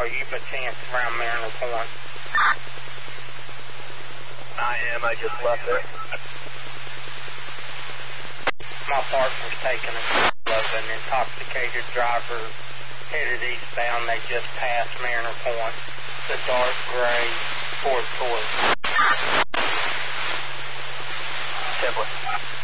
Are you by chance around Mariner Point? I am. I just left there. My partner's taking a of an intoxicated driver headed eastbound. They just passed Mariner Point. The dark gray Ford Taurus. Template.